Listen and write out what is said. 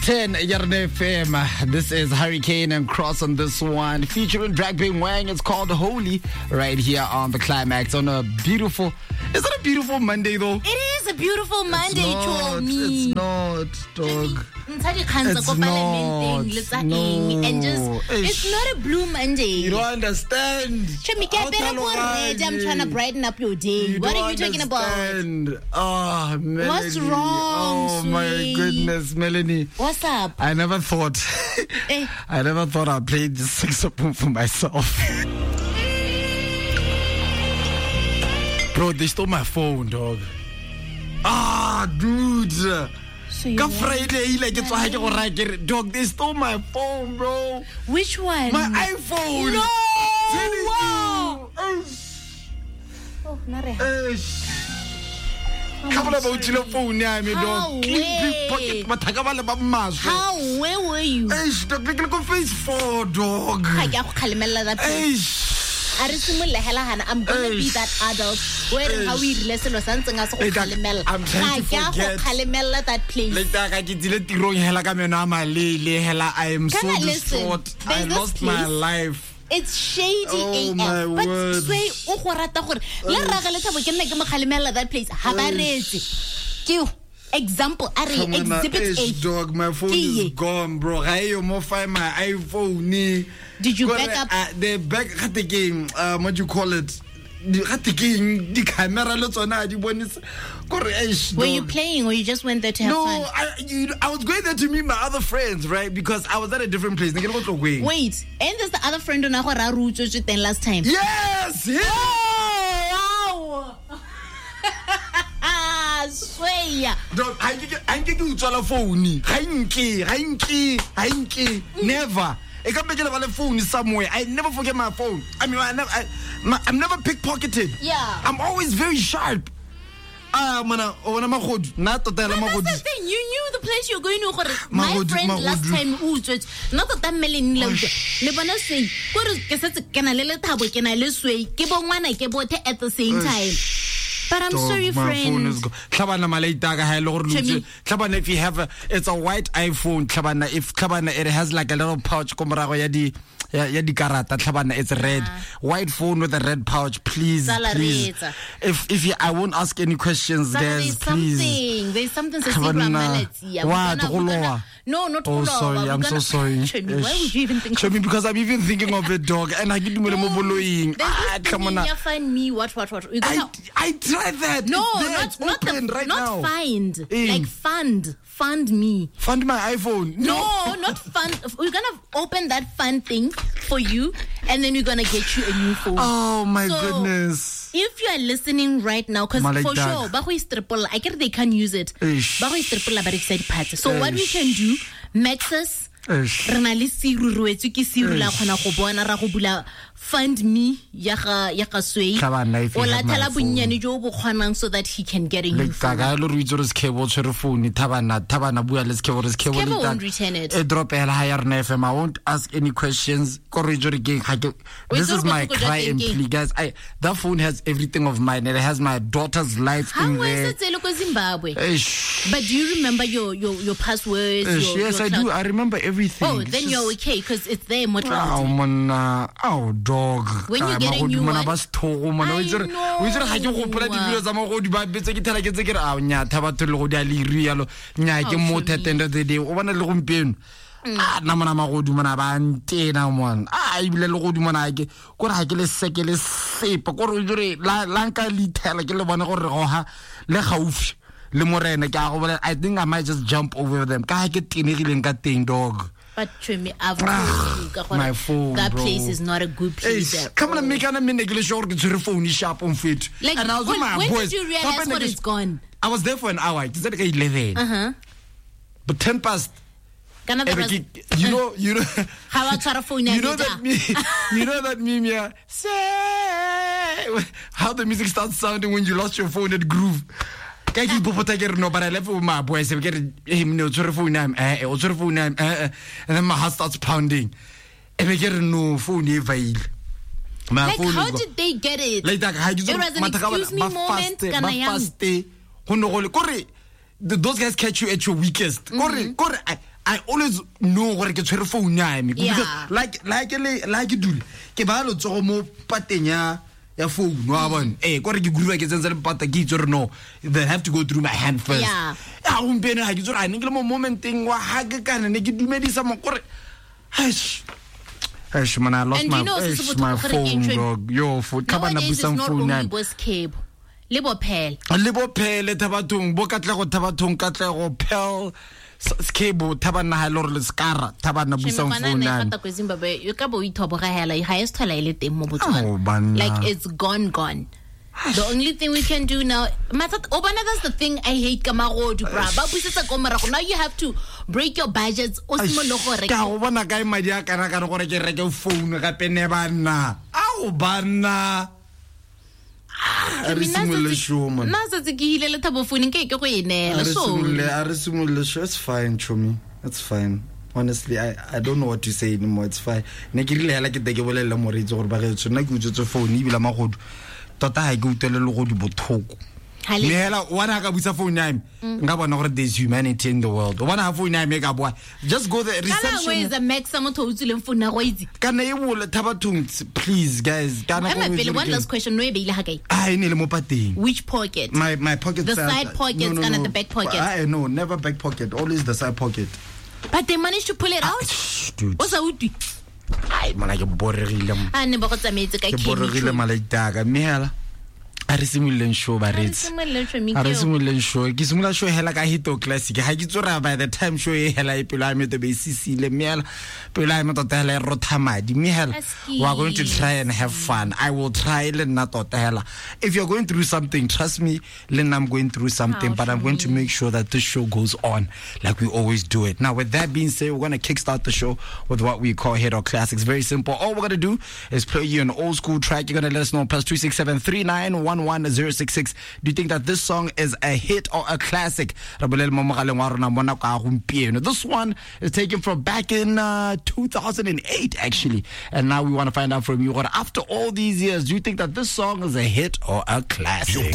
10 Yarne FM. This is Hurricane and Cross on this one, featuring Drag Bing Wang. It's called Holy, right here on the Climax on a beautiful. Is it a beautiful Monday though? It is a beautiful Monday, It's not, dog. It's not a blue Monday. You don't understand. I'm trying to brighten up your day. What are you talking about? Oh, Melanie. What's wrong? Oh my goodness, Melanie. What's up? I never thought I'd play this saxophone for myself. Bro, they stole my phone, dog. Dude. So Friday, like it's like dog, they stole my phone, bro. Which one? My iPhone. No! Wow. Oh, not Couple of phone, yeah, me dog. Pickpocket, but how? Where were you? Dog, they can go face 4, dog. I'm gonna be that adult where how we listen or something as I'm trying to forget that place. I am so distraught. I lost my life. It's shady. Oh my word. That place. Example, exhibit A. Dog, my phone is gone, bro. I almost find my iPhone. Did you back up? The back at the game. What do you call it? The camera. Were you playing or you just went there to have fun? No, I was going there to meet my other friends, right? Because I was at a different place. Wait, and there's the other friend on our route last time. Yes! Oh, wow! Swear. Dog, I get you a phone. Never. I can't make a phone somewhere. I never forget my phone. I mean, I'm never pickpocketed. Yeah. I'm always very sharp. That's the thing. You knew the place you're going to. My friend last time, not that Melanie Lebana say, at the same time. But I'm sorry, friend. If you have it's a white iPhone, if it has like a little pouch, it's red. White phone with a red pouch, please. If you, I won't ask any questions, guys, please. There's something. No, not oh, sorry. I'm so sorry. Why would you even think of it? Because I'm even thinking of it, dog. And I get come on. Find me. What? I tried that. No, not now. Find. Like fund me. Fund my iPhone. No, not fund. We're gonna open that fund thing for you, and then we're gonna get you a new phone. Oh my goodness. If you are listening right now, because for sure, I guess they can use it. So what we can do, Maxus, fund me so that he can get a new phone. Kevo won't return it. I won't ask any questions. This is my cry and plea, guys. That phone has everything of mine. It has my daughter's life in there. Zimbabwe? But do you remember your passwords? Yes, I do. I remember everything. Oh, then you're okay because it's there. Oh, dog. When you get a new one, I know. I think I might just jump over them. Dog. But my phone, that bro. place is not a good place. Come on, make an English or get your phone sharp on feet. Like, and I was when did you realize what it's gone? I was there for an hour. It's at 11. But 10 past. You know how I try to phone you know that meme, yeah. Say how the music starts sounding when you lost your phone at groove. But I left with my boys and get him no phone name, and then my heart starts pounding. And I get a no phone veil. Like, how did they get it? Like that, it was an excuse me moment. Those guys catch you at your weakest. I always know gore ke tshwere phone ya me because like dule ke ba lo tsogo mo pateng ya phone wa bona gore ke groove ke tsentse le pata ke itse re no they have to go through my hand first umpene ha ke tsore a ne ke le mo momenteng wa ha ke kana ne ke dumedisa mo gore man, I lost my phone, dog. Yo, for nowadays it's not only boss cable. Libo Pell, Tabatung, Bocatlego Tabatung, Catlego, Pell, cable, Tabana Halor, Scara, Tabana Busam Zimbabwe, you can't be top of a highest toilet. Like it's gone. The only thing we can do now, that's the thing I hate. Now you have to break your budgets. It's fine, Chumi. It's fine. Honestly, I don't know what to say anymore. It's fine. Tota ha go tele le go di bothoko mela wana ka butsa phone ya me nga bona gore there's humanity in the world wana ha phone ya me ka boa just go the reception where is the maximum to utsile phone ya go itse kana e bole Thabathong please guys kana go one last question no e beile ha kae ne le mo pateng which pocket my pocket the side pockets and the back pocket no never back pocket always the side pocket but they managed to pull it out what's out ai mona ke boregile ne ba go tsametse ka ke boregile malaitaka mehela a re simoleng show ba retsi a re simoleng show ke simola show hela ka hito classic ha ke tsora by the time show e hela e pela me to be sisile mehela pela me tota hela e rothamadi mehela we are going to try and have fun. I will try le nna tota hela if you're going through something trust me Lynn, I'm going through something but I'm going to make sure that this show goes on like we always do it. Now with that being said, we're going to kickstart the show with what we call Hit or Classics. Very simple. All we're going to do is play you an old school track. You're going to let us know +267 3911066. Do you think that this song is a hit or a classic? This one is taken from back in 2008 actually, and now we want to find out from you, after all these years, do you think that this song is a hit or a classic?